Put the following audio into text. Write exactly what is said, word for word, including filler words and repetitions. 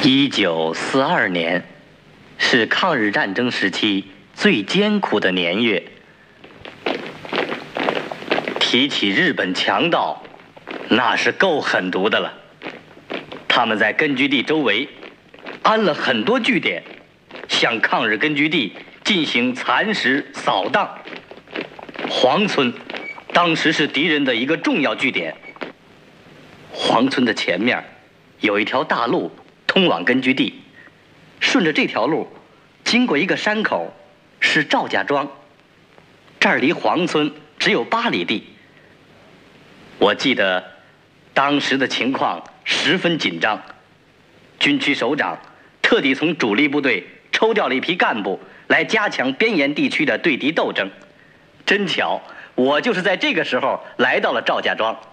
一九四二年，是抗日战争时期最艰苦的年月。提起日本强盗，那是够狠毒的了。他们在根据地周围安了很多据点，向抗日根据地进行蚕食扫荡。黄村当时是敌人的一个重要据点。黄村的前面有一条大路通往根据地，顺着这条路经过一个山口，是赵家庄。这儿离黄村只有八里地。我记得当时的情况十分紧张，军区首长特地从主力部队抽调了一批干部来加强边沿地区的对敌斗争。真巧，我就是在这个时候来到了赵家庄。